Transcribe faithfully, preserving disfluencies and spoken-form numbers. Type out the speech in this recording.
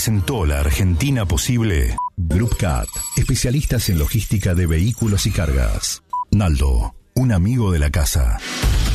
presentó la Argentina posible. Groupcat, especialistas en logística de vehículos y cargas. Naldo, un amigo de la casa.